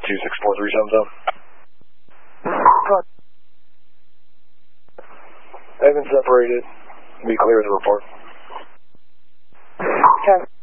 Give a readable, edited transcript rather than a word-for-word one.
2643 zone. They've been separated. Be clear to report. Okay.